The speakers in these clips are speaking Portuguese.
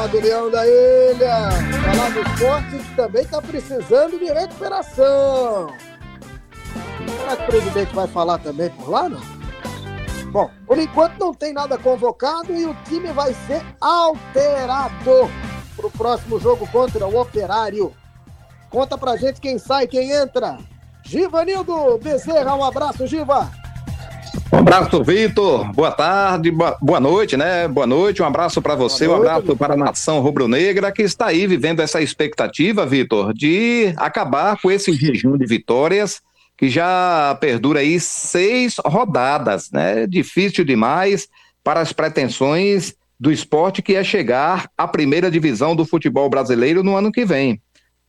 Do Leão da Ilha, falar do esporte que também está precisando de recuperação. Será que o presidente vai falar também por lá, não? Bom, por enquanto não tem nada convocado e o time vai ser alterado para o próximo jogo contra o Operário. Conta pra gente quem sai, quem entra. Givanildo Bezerra, um abraço, Giva. Um abraço, Vitor. Boa tarde, boa noite, né? Boa noite, um abraço para você, um abraço para a nação rubro-negra que está aí vivendo essa expectativa, Vitor, de acabar com esse jejum de vitórias que já perdura aí 6 rodadas, né? Difícil demais para as pretensões do esporte que é chegar à primeira divisão do futebol brasileiro no ano que vem.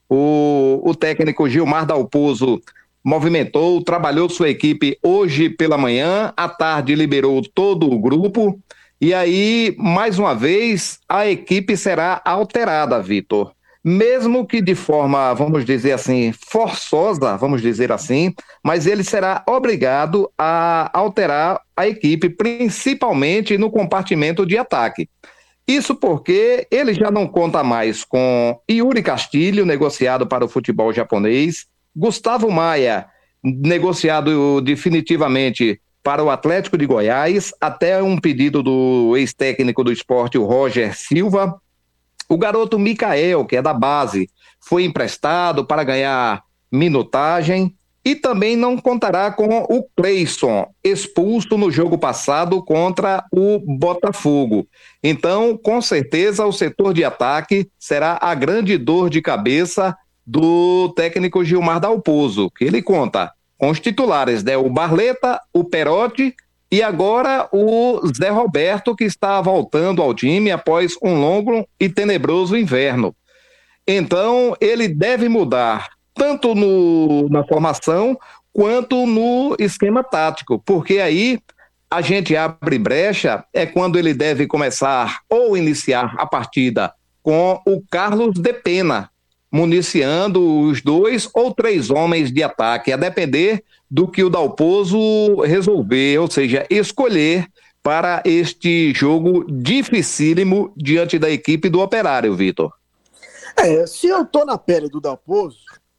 O técnico Gilmar Dalpozo movimentou, trabalhou sua equipe hoje pela manhã, à tarde liberou todo o grupo, e aí, mais uma vez, a equipe será alterada, Vitor. Mesmo que de forma, vamos dizer assim, forçosa, vamos dizer assim, mas ele será obrigado a alterar a equipe, principalmente no compartimento de ataque. Isso porque ele já não conta mais com Yuri Castilho, negociado para o futebol japonês, Gustavo Maia, negociado definitivamente para o Atlético de Goiás, até um pedido do ex-técnico do Sport, o Roger Silva. O garoto Mikael, que é da base, foi emprestado para ganhar minutagem e também não contará com o Cleison, expulso no jogo passado contra o Botafogo. Então, com certeza, o setor de ataque será a grande dor de cabeça do técnico Gilmar Dalpozo, que ele conta com os titulares, né? O Barleta, o Perotti e agora o Zé Roberto, que está voltando ao time após um longo e tenebroso inverno. Então, ele deve mudar tanto na formação quanto no esquema tático, porque aí a gente abre brecha quando ele deve começar ou iniciar a partida com o Carlos de Pena, municiando os 2 ou 3 homens de ataque, a depender do que o Dalpozo resolver, ou seja, escolher para este jogo dificílimo diante da equipe do Operário, Vitor. Se eu tô na pele do Dalpozo,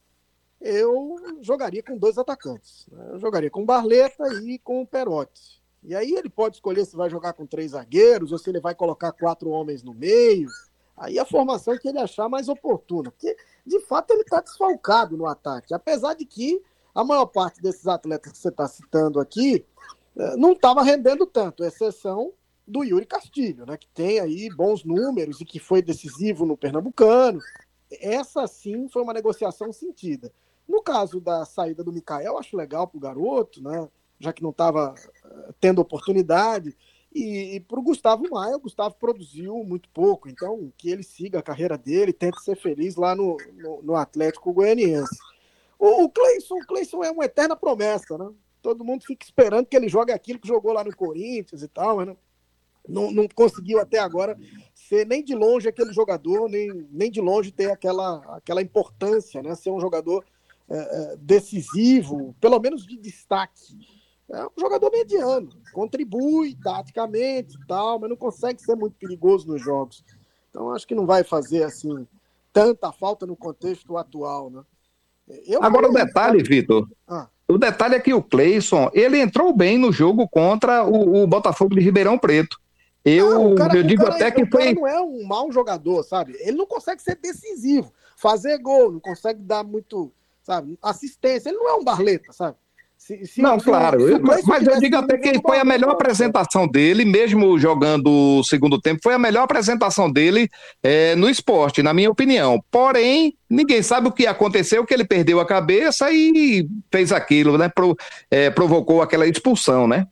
eu jogaria com 2 atacantes. Eu jogaria com o Barleta e com o Perotti. E aí ele pode escolher se vai jogar com 3 zagueiros ou se ele vai colocar 4 homens no meio. Aí a formação que ele achar mais oportuna, porque de fato ele está desfalcado no ataque, apesar de que a maior parte desses atletas que você está citando aqui não estava rendendo tanto, exceção do Yuri Castilho, né, que tem aí bons números e que foi decisivo no Pernambucano. Essa sim foi uma negociação sentida. No caso da saída do Mikael, acho legal para o garoto, né, já que não estava tendo oportunidade. E para o Gustavo Maia, o Gustavo produziu muito pouco, então que ele siga a carreira dele, tente ser feliz lá no Atlético Goianiense. O Cleison é uma eterna promessa, né? Todo mundo fica esperando que ele jogue aquilo que jogou lá no Corinthians e tal, mas não conseguiu até agora ser nem de longe aquele jogador, nem de longe ter aquela importância, né? Ser um jogador decisivo, pelo menos de destaque. É um jogador mediano, contribui taticamente e tal, mas não consegue ser muito perigoso nos jogos. Então acho que não vai fazer assim tanta falta no contexto atual, né? Agora o detalhe, Vitor, o detalhe é que o Cleison, ele entrou bem no jogo contra o Botafogo de Ribeirão Preto. Eu digo até que foi... O cara não é um mau jogador, sabe? Ele não consegue ser decisivo, fazer gol, não consegue dar muito, sabe, assistência. Ele não é um Barleta, sabe? Claro, mas eu digo até que foi a melhor apresentação dele, mesmo jogando o segundo tempo, foi a melhor apresentação dele no esporte, na minha opinião. Porém, ninguém sabe o que aconteceu, que ele perdeu a cabeça e fez aquilo, né? Provocou aquela expulsão, né?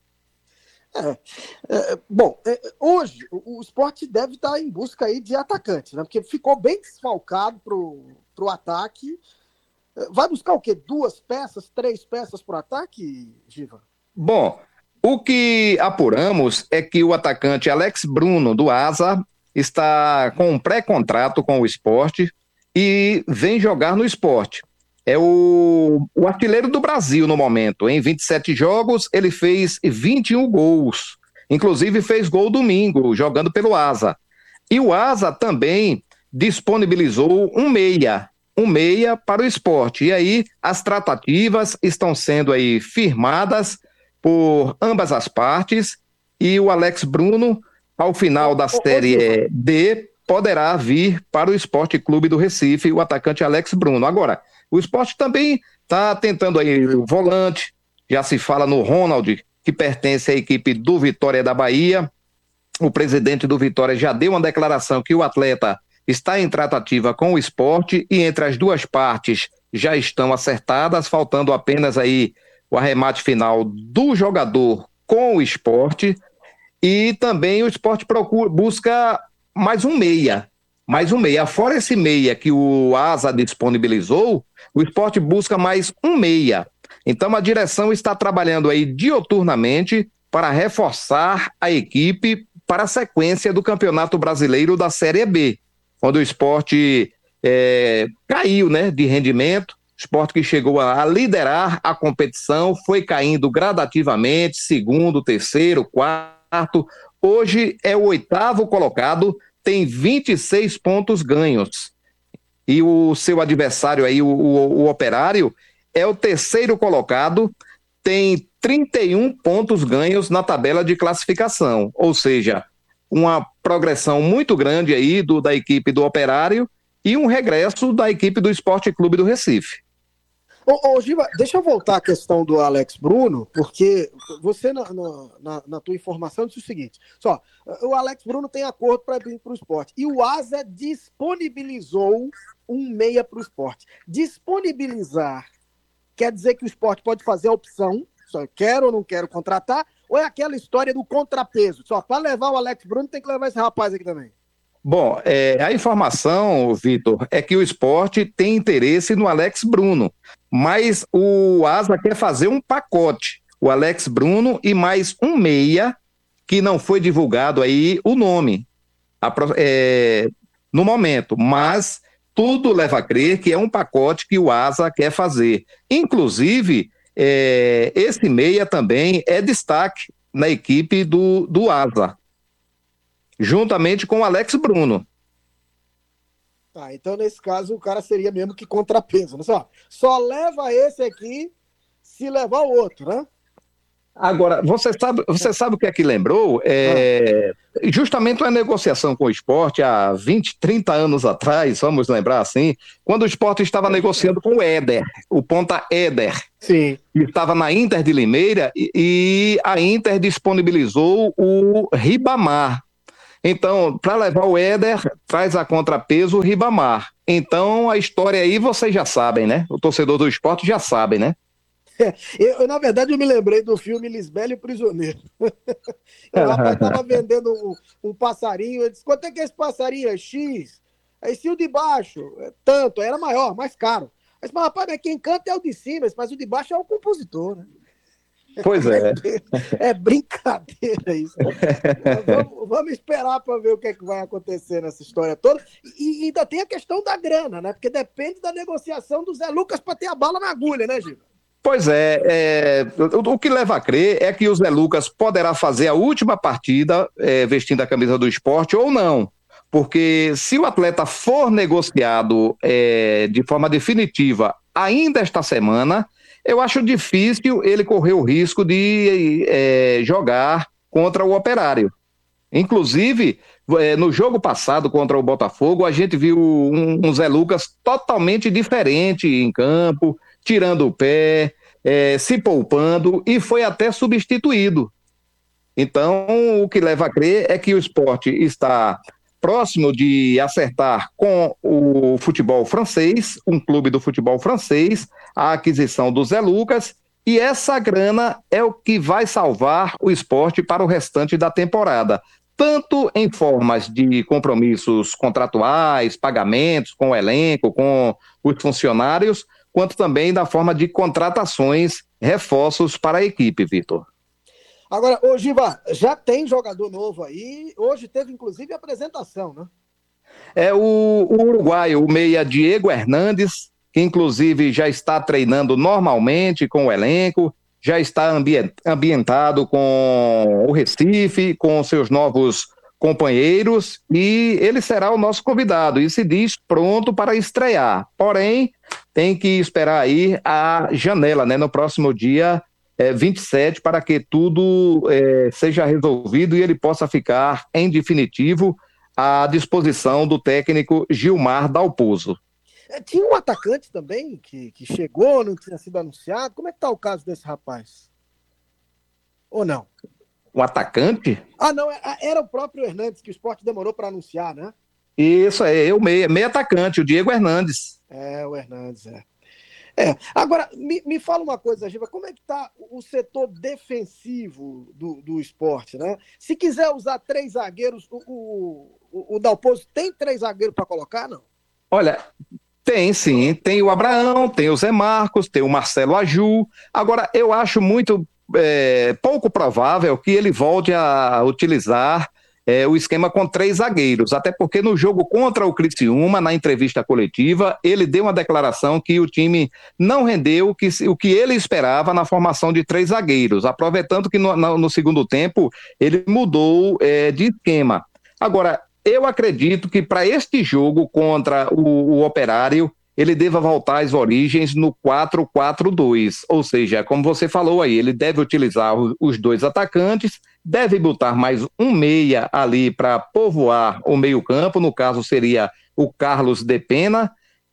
Hoje o esporte deve estar em busca aí de atacantes, né? Porque ficou bem desfalcado pro ataque. Vai buscar o quê? 2 peças, 3 peças para o ataque, Giva? Bom, o que apuramos é que o atacante Alex Bruno, do Asa, está com um pré-contrato com o Sport e vem jogar no Sport. É o artilheiro do Brasil no momento. Em 27 jogos, ele fez 21 gols. Inclusive fez gol domingo, jogando pelo Asa. E o Asa também disponibilizou um meia para o Sport. E aí as tratativas estão sendo aí firmadas por ambas as partes e o Alex Bruno, ao final da Série D, poderá vir para o Sport Clube do Recife, o atacante Alex Bruno. Agora, o Sport também está tentando aí o volante, já se fala no Ronald, que pertence à equipe do Vitória da Bahia. O presidente do Vitória já deu uma declaração que o atleta está em tratativa com o Sport e entre as duas partes já estão acertadas, faltando apenas aí o arremate final do jogador com o Sport. E também o Sport busca mais um meia. Fora esse meia que o Asa disponibilizou, o Sport busca mais um meia. Então a direção está trabalhando aí dioturnamente para reforçar a equipe para a sequência do Campeonato Brasileiro da Série B, quando o Sport caiu, né, de rendimento. O Sport que chegou a liderar a competição, foi caindo gradativamente, segundo, terceiro, quarto. Hoje é o 8º colocado, tem 26 pontos ganhos. E o seu adversário aí, o Operário, é o 3º colocado, tem 31 pontos ganhos na tabela de classificação. Ou seja, uma progressão muito grande aí da equipe do Operário e um regresso da equipe do Sport Clube do Recife. Giba, deixa eu voltar à questão do Alex Bruno, porque você, na tua informação, disse o seguinte: o Alex Bruno tem acordo para vir para o Sport, e o Asa disponibilizou um meia para o Sport. Disponibilizar quer dizer que o Sport pode fazer a opção, só quero ou não quero contratar, ou é aquela história do contrapeso? Só para levar o Alex Bruno tem que levar esse rapaz aqui também. Bom, a informação, Vitor, é que o Sport tem interesse no Alex Bruno, mas o Asa quer fazer um pacote, o Alex Bruno e mais um meia, que não foi divulgado aí o nome no momento, mas tudo leva a crer que é um pacote que o Asa quer fazer. Inclusive, esse meia também é destaque na equipe do Asa, juntamente com o Alex Bruno. Tá, então nesse caso o cara seria mesmo que contrapeso, né? Só leva esse aqui se levar o outro, né? Agora, você sabe o que é que lembrou? Justamente uma negociação com o Sport há 20, 30 anos atrás, vamos lembrar assim, quando o Sport estava negociando com o Éder, o ponta Éder. Sim. Que estava na Inter de Limeira e a Inter disponibilizou o Ribamar. Então, para levar o Éder, traz a contrapeso o Ribamar. Então, a história aí vocês já sabem, né? O torcedor do Sport já sabe, né? Na verdade, eu me lembrei do filme Lisbela e o Prisioneiro. O rapaz estava vendendo um passarinho. Eu disse: quanto é que é esse passarinho? É X. Aí se o de baixo, tanto, era maior, mais caro. Mas, rapaz, quem canta é o de cima, mas o de baixo é o compositor, né? Pois é. É brincadeira isso. Vamos esperar para ver o que é que vai acontecer nessa história toda. E ainda tem a questão da grana, né? Porque depende da negociação do Zé Lucas para ter a bala na agulha, né, Gil? Pois o que leva a crer é que o Zé Lucas poderá fazer a última partida vestindo a camisa do Sport ou não. Porque se o atleta for negociado de forma definitiva ainda esta semana, eu acho difícil ele correr o risco de jogar contra o Operário. Inclusive, no jogo passado contra o Botafogo, a gente viu um Zé Lucas totalmente diferente em campo, tirando o pé, se poupando e foi até substituído. Então, o que leva a crer é que o Sport está próximo de acertar com o futebol francês, um clube do futebol francês, a aquisição do Zé Lucas, e essa grana é o que vai salvar o Sport para o restante da temporada, tanto em formas de compromissos contratuais, pagamentos com o elenco, com os funcionários, quanto também da forma de contratações, reforços para a equipe, Vitor. Agora, Giba, já tem jogador novo aí, hoje teve inclusive a apresentação, né? É o uruguaio, o meia Diego Hernandes, que inclusive já está treinando normalmente com o elenco, já está ambientado com o Recife, com seus novos companheiros, e ele será o nosso convidado, e se diz pronto para estrear. Porém, tem que esperar aí a janela, né, no próximo dia 27, para que tudo seja resolvido e ele possa ficar, em definitivo, à disposição do técnico Gilmar Dalpozo. Tinha um atacante também que chegou, não tinha sido anunciado. Como é que está o caso desse rapaz? Ou não? Um atacante? Não, era o próprio Hernandes, que o Sport demorou para anunciar, né? Isso, o meio atacante, o Diego Hernandes. O Hernandes, Agora, me fala uma coisa, Giva, como é que está o setor defensivo do Sport, né? Se quiser usar 3 zagueiros, o Dalpozo tem 3 zagueiros para colocar, não? Olha, tem sim, tem o Abraão, tem o Zé Marcos, tem o Marcelo Aju. Agora, eu acho muito pouco provável que ele volte a utilizar o esquema com 3 zagueiros, até porque no jogo contra o Criciúma, na entrevista coletiva, ele deu uma declaração que o time não rendeu o que ele esperava na formação de 3 zagueiros, aproveitando que no segundo tempo ele mudou de esquema. Agora, eu acredito que para este jogo contra o Operário, ele deva voltar às origens no 4-4-2, ou seja, como você falou aí, ele deve utilizar os 2 atacantes, deve botar mais um meia ali para povoar o meio-campo, no caso seria o Carlos de Pena.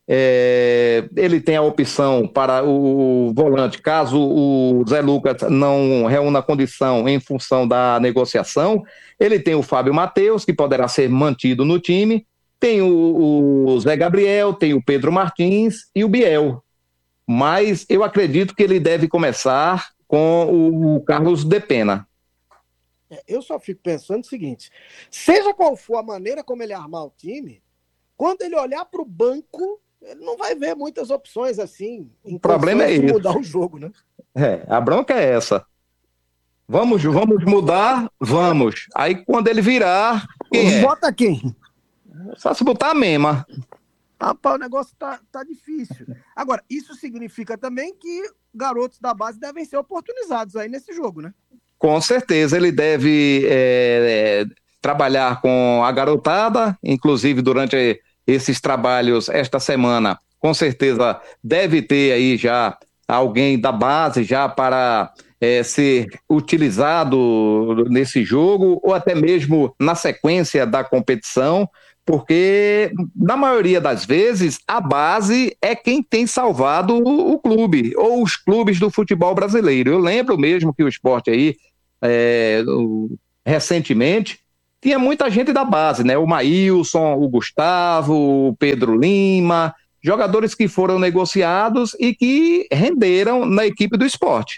Ele tem a opção para o volante, caso o Zé Lucas não reúna a condição em função da negociação. Ele tem o Fábio Matheus, que poderá ser mantido no time. Tem o Zé Gabriel, tem o Pedro Martins e o Biel. Mas eu acredito que ele deve começar com o Carlos de Pena. Eu só fico pensando o seguinte, seja qual for a maneira como ele armar o time, quando ele olhar para o banco, ele não vai ver muitas opções assim. O problema é isso. Mudar o jogo, né? A bronca é essa. Vamos mudar? Vamos. Aí quando ele virar, quem Bota quem? Só se botar a mesma. Rapaz, o negócio tá difícil. Agora, isso significa também que garotos da base devem ser oportunizados aí nesse jogo, né? Com certeza, ele deve trabalhar com a garotada, inclusive durante esses trabalhos esta semana, com certeza deve ter aí já alguém da base já para ser utilizado nesse jogo, ou até mesmo na sequência da competição, porque na maioria das vezes a base é quem tem salvado o clube, ou os clubes do futebol brasileiro. Eu lembro mesmo que o Sport aí, recentemente, tinha muita gente da base, né? O Maílson, o Gustavo, o Pedro Lima, jogadores que foram negociados e que renderam na equipe do Sport.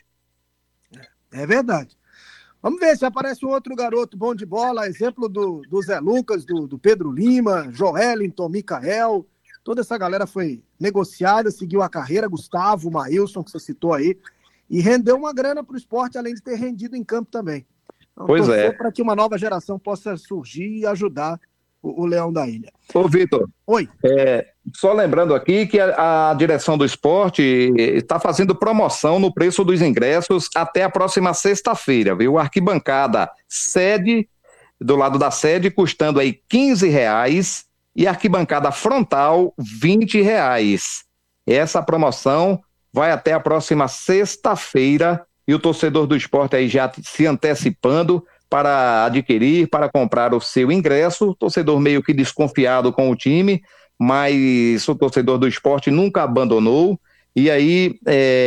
É verdade. Vamos ver se aparece um outro garoto bom de bola, exemplo do Zé Lucas, do Pedro Lima, Joelinton, Micael, toda essa galera foi negociada, seguiu a carreira, Gustavo, Maílson, que você citou aí, e rendeu uma grana para o Sport, além de ter rendido em campo também. Então, pois é. Para que uma nova geração possa surgir e ajudar o Leão da Ilha. Ô, Vitor. Oi. Só lembrando aqui que a direção do Sport está fazendo promoção no preço dos ingressos até a próxima sexta-feira, viu? Arquibancada sede, do lado da sede, custando aí R$15 e arquibancada frontal R$20. Essa promoção vai até a próxima sexta-feira e o torcedor do Sport aí já se antecipando para adquirir, para comprar o seu ingresso. O torcedor meio que desconfiado com o time, mas o torcedor do Sport nunca abandonou, e aí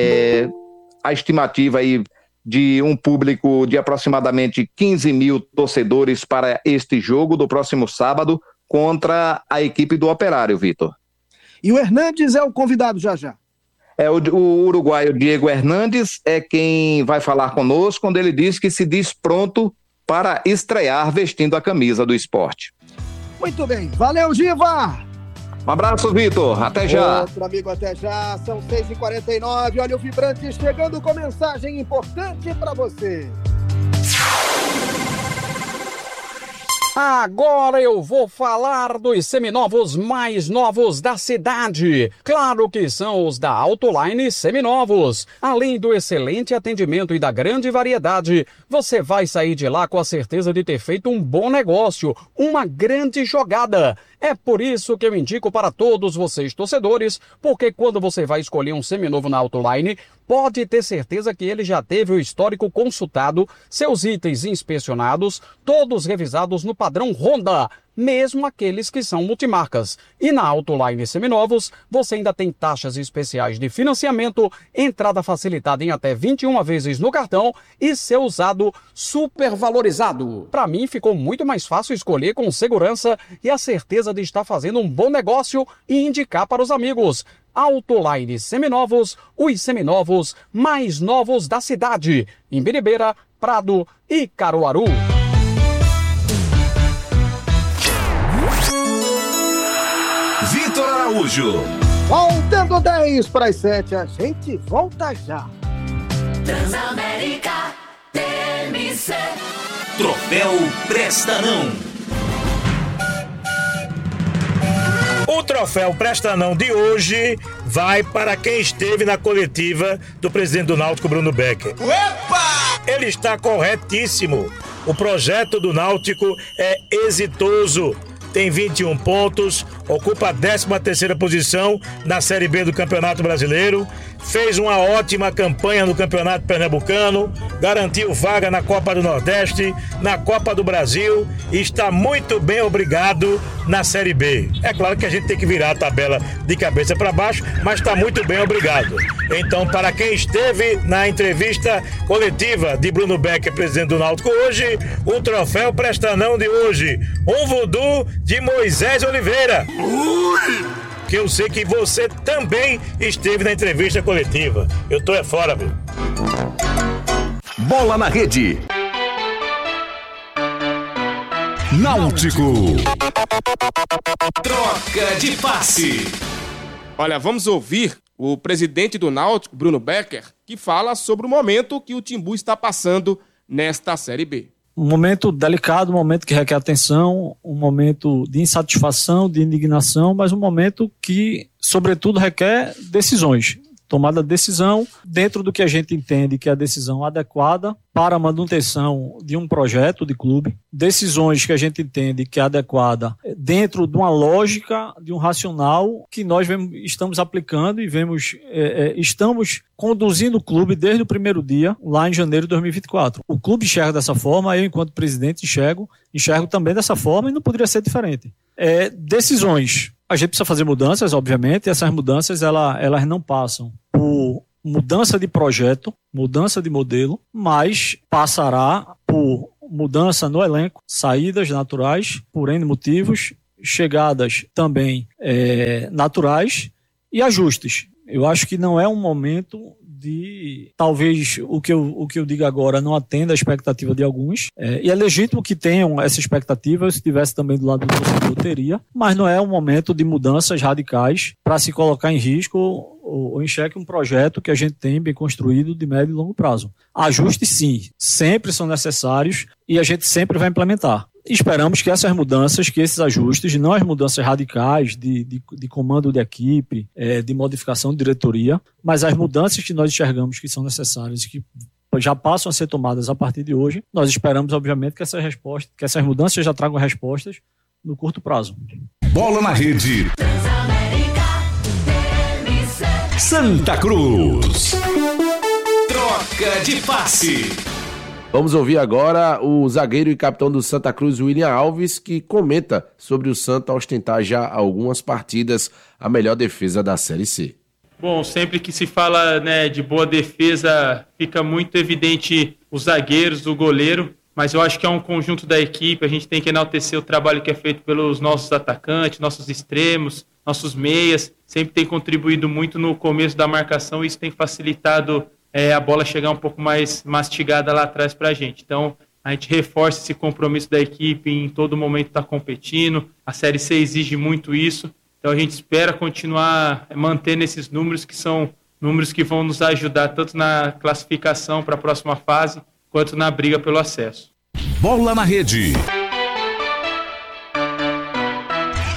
a estimativa aí de um público de aproximadamente 15 mil torcedores para este jogo do próximo sábado contra a equipe do Operário, Vitor. E o Hernandes é o convidado já. O uruguaio Diego Hernandes é quem vai falar conosco quando ele diz que se diz pronto para estrear vestindo a camisa do Sport. Muito bem, valeu, Giva! Um abraço, Vitor, até já. Outro amigo, até já, são 6h49, olha o Vibrante chegando com mensagem importante para você. Agora eu vou falar dos seminovos mais novos da cidade. Claro que são os da Autoline Seminovos. Além do excelente atendimento e da grande variedade, você vai sair de lá com a certeza de ter feito um bom negócio, uma grande jogada. É por isso que eu indico para todos vocês torcedores, porque quando você vai escolher um seminovo na Autoline, pode ter certeza que ele já teve o histórico consultado, seus itens inspecionados, todos revisados no padrão Honda, mesmo aqueles que são multimarcas. E na Autoline Seminovos, você ainda tem taxas especiais de financiamento, entrada facilitada em até 21 vezes no cartão e seu usado super valorizado. Para mim, ficou muito mais fácil escolher com segurança e a certeza de estar fazendo um bom negócio e indicar para os amigos. Autoline Seminovos, os seminovos mais novos da cidade, em Biribeira, Prado e Caruaru. Vitor Araújo. Voltando 10 para as 7, a gente volta já. Transamérica TMC. Troféu Presta Não. O troféu Presta Não de hoje vai para quem esteve na coletiva do presidente do Náutico, Bruno Becker. Opa! Ele está corretíssimo. O projeto do Náutico é exitoso. Tem 21 pontos, ocupa a 13ª posição na Série B do Campeonato Brasileiro, fez uma ótima campanha no Campeonato Pernambucano, garantiu vaga na Copa do Nordeste, na Copa do Brasil e está muito bem obrigado na Série B. É claro que a gente tem que virar a tabela de cabeça para baixo, mas está muito bem obrigado. Então, para quem esteve na entrevista coletiva de Bruno Becker, presidente do Náutico hoje, o troféu Presta Não de hoje, um voodoo de Moisés Oliveira. Que eu sei que você também esteve na entrevista coletiva. Eu tô fora, meu. Bola na rede. Náutico. Troca de passe. Olha, vamos ouvir o presidente do Náutico, Bruno Becker, que fala sobre o momento que o Timbu está passando nesta Série B. Um momento delicado, um momento que requer atenção, um momento de insatisfação, de indignação, mas um momento que, sobretudo, requer decisões. Tomada de decisão dentro do que a gente entende que é a decisão adequada para a manutenção de um projeto de clube. Decisões que a gente entende que é adequada dentro de uma lógica, de um racional que nós estamos aplicando e estamos conduzindo o clube desde o primeiro dia, lá em janeiro de 2024. O clube enxerga dessa forma, eu, enquanto presidente, enxergo também dessa forma e não poderia ser diferente. Decisões. A gente precisa fazer mudanças, obviamente, e essas mudanças elas não passam por mudança de projeto, mudança de modelo, mas passará por mudança no elenco, saídas naturais, por N motivos, chegadas também naturais e ajustes. Eu acho que não é um momento de, talvez o que eu digo agora não atenda à expectativa de alguns, e é legítimo que tenham essa expectativa, se tivesse também do lado do torcedor teria, mas não é um momento de mudanças radicais para se colocar em risco ou em xeque um projeto que a gente tem bem construído de médio e longo prazo. Ajustes sim, sempre são necessários e a gente sempre vai implementar. Esperamos que essas mudanças, que esses ajustes, não as mudanças radicais de comando de equipe, de modificação de diretoria, mas as mudanças que nós enxergamos que são necessárias, que já passam a ser tomadas a partir de hoje, nós esperamos, obviamente, que essas mudanças já tragam respostas no curto prazo. Bola na rede. Santa Cruz. Troca de passe. Vamos ouvir agora o zagueiro e capitão do Santa Cruz, William Alves, que comenta sobre o Santa ostentar já algumas partidas a melhor defesa da Série C. Bom, sempre que se fala, de boa defesa, fica muito evidente os zagueiros, o goleiro, mas eu acho que é um conjunto da equipe, a gente tem que enaltecer o trabalho que é feito pelos nossos atacantes, nossos extremos, nossos meias, sempre tem contribuído muito no começo da marcação e isso tem facilitado a bola chegar um pouco mais mastigada lá atrás para a gente. Então, a gente reforça esse compromisso da equipe em todo momento estar competindo. A Série C exige muito isso. Então, a gente espera continuar mantendo esses números, que são números que vão nos ajudar tanto na classificação para a próxima fase, quanto na briga pelo acesso. Bola na rede.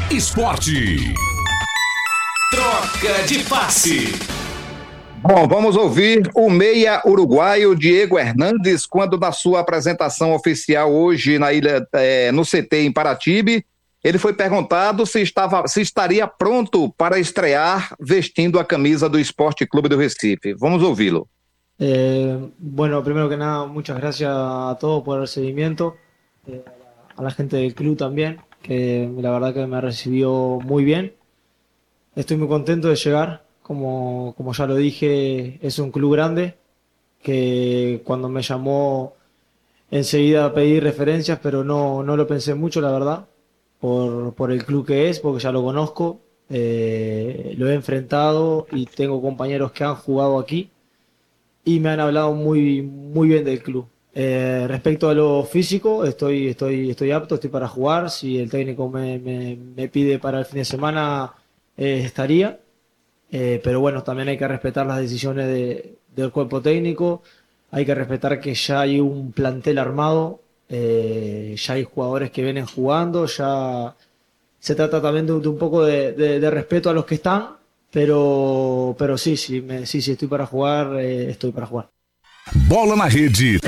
Esporte. Troca de passe. Bom, vamos ouvir o meia uruguaio Diego Hernandes, quando na sua apresentação oficial hoje na ilha, no CT em Paratibe, ele foi perguntado se estaria pronto para estrear vestindo a camisa do Esporte Clube do Recife. Vamos ouvi-lo. Bueno, primero que nada, muchas gracias a todos por el seguimiento, a la gente del club también, que la verdad que me recibió muy bien. Estoy muy contento de llegar. Como ya lo dije, es un club grande que cuando me llamó enseguida pedí referencias, pero no lo pensé mucho, la verdad, por el club que es, porque ya lo conozco, lo he enfrentado y tengo compañeros que han jugado aquí y me han hablado muy, muy bien del club. Respecto a lo físico, estoy apto, estoy para jugar. Si el técnico me pide para el fin de semana, estaría. Pero bueno, también hay que respetar las decisiones del cuerpo técnico, hay que respetar que ya hay un plantel armado, ya hay jugadores que vienen jugando, ya se trata también de un poco de respeto a los que están, pero sí, estoy para jugar, estoy para jugar. Bola na rede.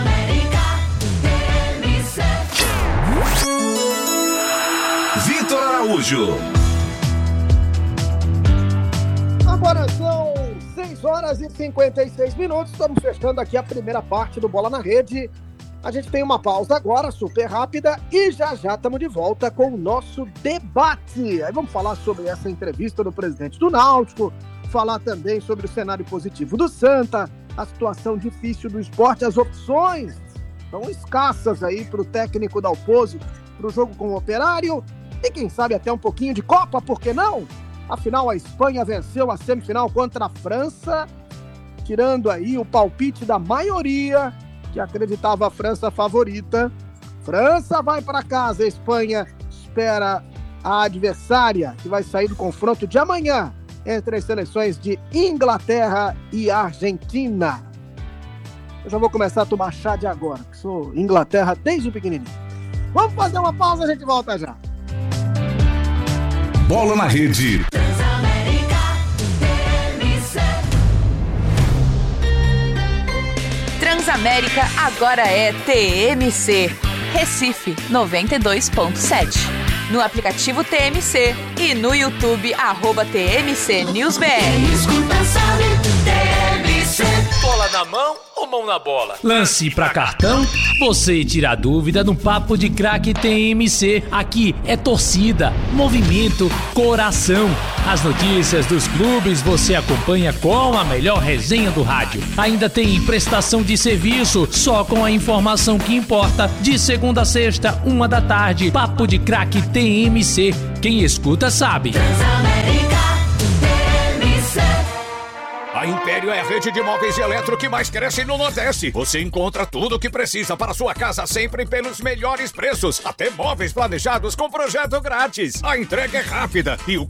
Vitor Araújo. Agora são 6 horas e 56 minutos, estamos fechando aqui a primeira parte do Bola na Rede. A gente tem uma pausa agora, super rápida, e já estamos de volta com o nosso debate. Aí vamos falar sobre essa entrevista do presidente do Náutico, falar também sobre o cenário positivo do Santa, a situação difícil do Sport, as opções estão escassas aí para o técnico Dalpozo, para o jogo com o Operário, e quem sabe até um pouquinho de Copa, por que não? Afinal, a Espanha venceu a semifinal contra a França, tirando aí o palpite da maioria que acreditava a França favorita. França vai para casa, a Espanha espera a adversária, que vai sair do confronto de amanhã entre as seleções de Inglaterra e Argentina. Eu já vou começar a tomar chá de agora, que sou Inglaterra desde pequenininho. Vamos fazer uma pausa, a gente volta já. Bola na rede. Transamérica agora é TMC. Recife 92.7. No aplicativo TMC e no YouTube @TMC News BR. Bola na mão ou mão na bola? Lance pra cartão? Você tira a dúvida no Papo de Craque TMC. Aqui é torcida, movimento, coração. As notícias dos clubes você acompanha com a melhor resenha do rádio. Ainda tem prestação de serviço, só com a informação que importa. De segunda a sexta, 1 da tarde. Papo de Craque TMC. Quem escuta sabe. A Império é a rede de móveis e eletro que mais cresce no Nordeste. Você encontra tudo o que precisa para sua casa sempre pelos melhores preços. Até móveis planejados com projeto grátis. A entrega é rápida e o